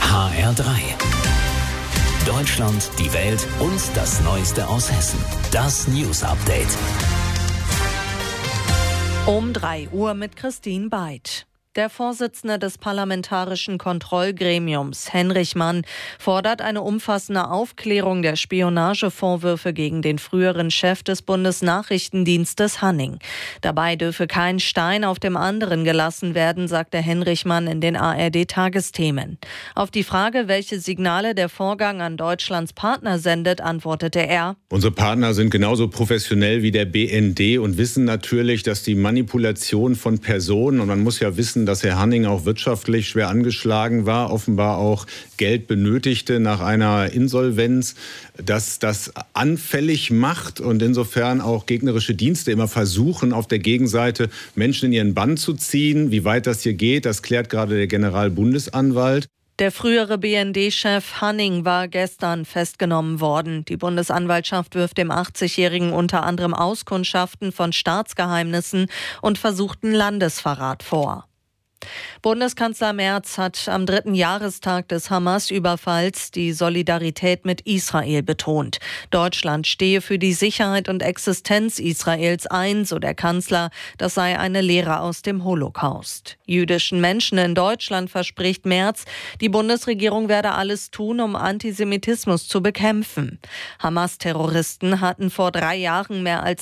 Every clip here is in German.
HR3. Deutschland, die Welt und das Neueste aus Hessen. Das News Update. Um 3 Uhr mit Christine Beid. Der Vorsitzende des Parlamentarischen Kontrollgremiums, Henrich Mann, fordert eine umfassende Aufklärung der Spionagevorwürfe gegen den früheren Chef des Bundesnachrichtendienstes Hanning. Dabei dürfe kein Stein auf dem anderen gelassen werden, sagte Henrich Mann in den ARD-Tagesthemen. Auf die Frage, welche Signale der Vorgang an Deutschlands Partner sendet, antwortete er: Unsere Partner sind genauso professionell wie der BND und wissen natürlich, dass die Manipulation von Personen, und man muss ja wissen, dass Herr Hanning auch wirtschaftlich schwer angeschlagen war, offenbar auch Geld benötigte nach einer Insolvenz, dass das anfällig macht und insofern auch gegnerische Dienste immer versuchen, auf der Gegenseite Menschen in ihren Bann zu ziehen. Wie weit das hier geht, das klärt gerade der Generalbundesanwalt. Der frühere BND-Chef Hanning war gestern festgenommen worden. Die Bundesanwaltschaft wirft dem 80-Jährigen unter anderem Auskundschaften von Staatsgeheimnissen und versuchten Landesverrat vor. Bundeskanzler Merz hat am 3. Jahrestag des Hamas-Überfalls die Solidarität mit Israel betont. Deutschland stehe für die Sicherheit und Existenz Israels ein, so der Kanzler. Das sei eine Lehre aus dem Holocaust. Jüdischen Menschen in Deutschland verspricht Merz, die Bundesregierung werde alles tun, um Antisemitismus zu bekämpfen. Hamas-Terroristen hatten vor 3 Jahren mehr als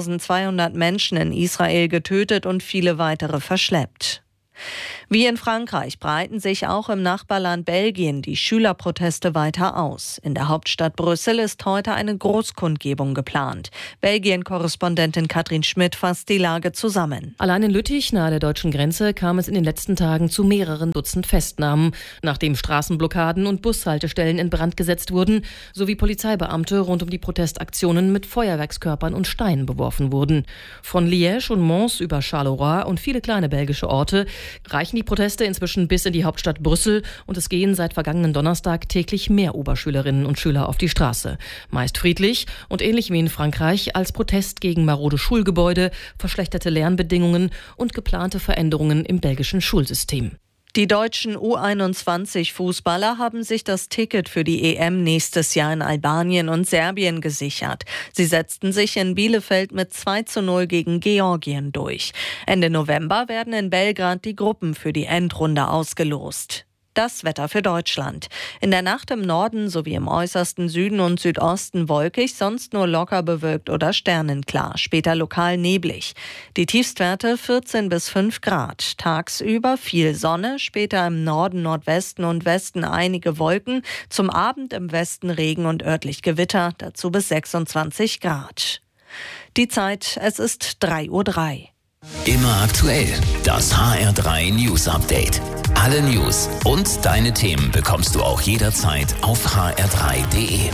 1200 Menschen in Israel getötet und viele weitere verschleppt. Wie in Frankreich breiten sich auch im Nachbarland Belgien die Schülerproteste weiter aus. In der Hauptstadt Brüssel ist heute eine Großkundgebung geplant. Belgien-Korrespondentin Katrin Schmidt fasst die Lage zusammen. Allein in Lüttich, nahe der deutschen Grenze, kam es in den letzten Tagen zu mehreren Dutzend Festnahmen, nachdem Straßenblockaden und Bushaltestellen in Brand gesetzt wurden, sowie Polizeibeamte rund um die Protestaktionen mit Feuerwerkskörpern und Steinen beworfen wurden. Von Liège und Mons über Charleroi und viele kleine belgische Orte reichen die Proteste inzwischen bis in die Hauptstadt Brüssel und es gehen seit vergangenen Donnerstag täglich mehr Oberschülerinnen und Schüler auf die Straße. Meist friedlich und ähnlich wie in Frankreich als Protest gegen marode Schulgebäude, verschlechterte Lernbedingungen und geplante Veränderungen im belgischen Schulsystem. Die deutschen U21-Fußballer haben sich das Ticket für die EM nächstes Jahr in Albanien und Serbien gesichert. Sie setzten sich in Bielefeld mit 2:0 gegen Georgien durch. Ende November werden in Belgrad die Gruppen für die Endrunde ausgelost. Das Wetter für Deutschland. In der Nacht im Norden sowie im äußersten Süden und Südosten wolkig, sonst nur locker bewölkt oder sternenklar, später lokal neblig. Die Tiefstwerte 14 bis 5 Grad. Tagsüber viel Sonne, später im Norden, Nordwesten und Westen einige Wolken, zum Abend im Westen Regen und örtlich Gewitter, dazu bis 26 Grad. Die Zeit, es ist 3:03 Uhr. Immer aktuell. Das HR3 News Update. Alle News und deine Themen bekommst du auch jederzeit auf hr3.de.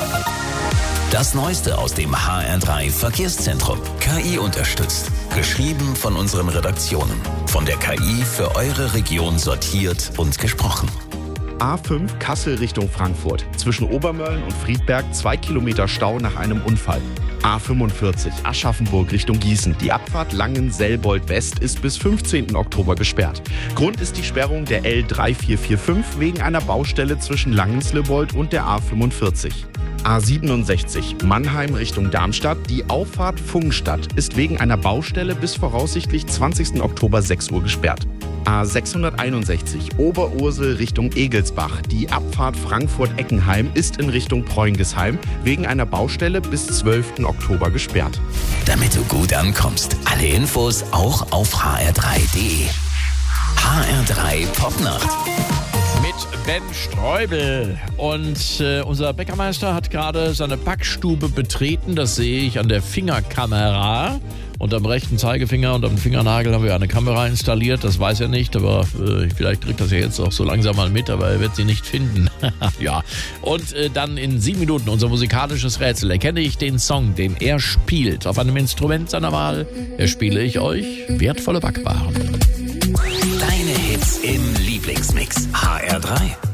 Das Neueste aus dem HR3 Verkehrszentrum. KI unterstützt. Geschrieben von unseren Redaktionen. Von der KI für eure Region sortiert und gesprochen. A5 Kassel Richtung Frankfurt. Zwischen Obermölln und Friedberg 2 Kilometer Stau nach einem Unfall. A45 Aschaffenburg Richtung Gießen. Die Abfahrt Langen-Selbold West ist bis 15. Oktober gesperrt. Grund ist die Sperrung der L3445 wegen einer Baustelle zwischen Langen-Selbold und der A45. A67 Mannheim Richtung Darmstadt. Die Auffahrt Pfungstadt ist wegen einer Baustelle bis voraussichtlich 20. Oktober 6 Uhr gesperrt. A661 Oberursel Richtung Egelsbach. Die Abfahrt Frankfurt-Eckenheim ist in Richtung Preungesheim wegen einer Baustelle bis 12. Oktober gesperrt. Damit du gut ankommst, alle Infos auch auf hr3.de. HR3 Popnacht. Mit Ben Streubel. Und unser Bäckermeister hat gerade seine Backstube betreten. Das sehe ich an der Fingerkamera. Und am rechten Zeigefinger und am Fingernagel haben wir eine Kamera installiert. Das weiß er nicht, aber vielleicht kriegt das ja jetzt auch so langsam mal mit, aber er wird sie nicht finden. Ja. Und dann in 7 Minuten unser musikalisches Rätsel. Erkenne ich den Song, den er spielt, auf einem Instrument seiner Wahl, erspiele ich euch wertvolle Backwaren. Deine Hits im Lieblingsmix. HR3.